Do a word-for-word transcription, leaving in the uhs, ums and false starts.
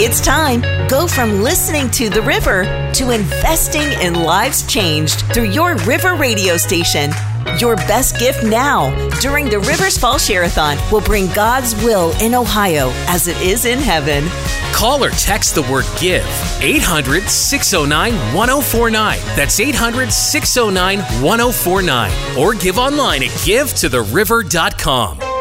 It's time. Go from listening to The River to investing in lives changed through your River radio station. Your best gift now during the Rivers Fall Share-a-thon will bring God's will in Ohio as it is in heaven. Call or text the word GIVE, eight hundred, six oh nine, one oh four nine. That's eight hundred, six oh nine, one oh four nine. Or give online at give to the river dot com.